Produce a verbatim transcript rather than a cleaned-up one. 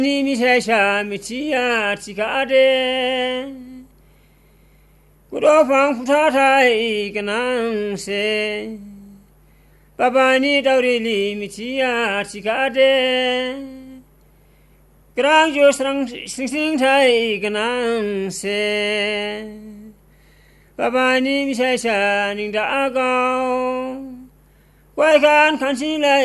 Ni mi sai sha mi chi ya chi ka de ku do phang phu tha thai ka nang se Baba ni dau ri li mi chi ya chi ka de Grang jo strang sing sing thai ka nang se Baba ni mi sai sha ning da a gao Wai kan kan sin lai